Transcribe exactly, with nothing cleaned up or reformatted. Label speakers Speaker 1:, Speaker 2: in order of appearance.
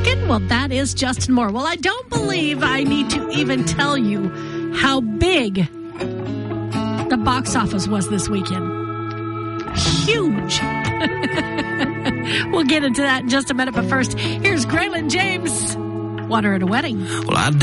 Speaker 1: Weekend? Well, that is Justin Moore. Well, I don't believe I need to even tell you how big the box office was this weekend. Huge. We'll get into that in just a minute, but first, here's Graylin James, Water at a Wedding.
Speaker 2: Well, I